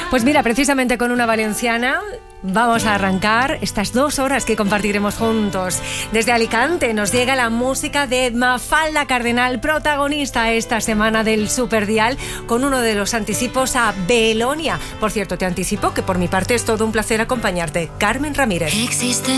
Pues mira, precisamente con una valenciana vamos a arrancar estas 2 horas que compartiremos juntos. Desde Alicante nos llega la música de Mafalda Cardenal, protagonista esta semana del Superdial, con uno de los anticipos a Belonia. Por cierto, te anticipo que por mi parte es todo un placer acompañarte. Carmen Ramírez. Existen